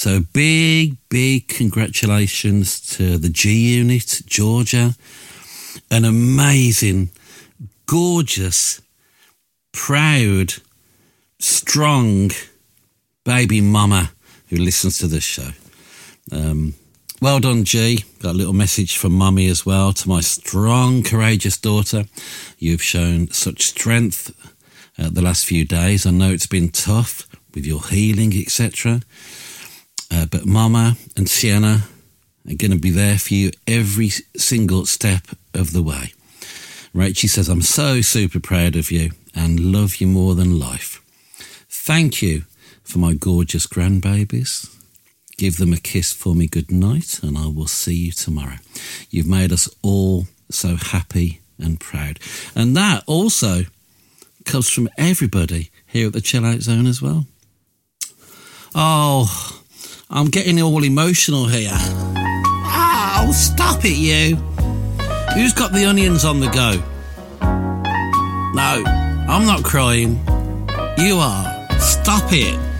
So big congratulations to the G Unit, Georgia. An amazing, gorgeous, proud, strong baby mama who listens to this show. Well done, G. Got a little message from mummy as well. To my strong, courageous daughter, you've shown such strength the last few days. I know it's been tough with your healing, etc. But Mama and Sienna are going to be there for you every single step of the way. Rachie says, I'm so super proud of you and love you more than life. Thank you for my gorgeous grandbabies. Give them a kiss for me good night, and I will see you tomorrow. You've made us all so happy and proud. And that also comes from everybody here at the Chill Out Zone as well. Oh, I'm getting all emotional here. Oh, stop it, you. Who's got the onions on the go? No, I'm not crying. You are. Stop it.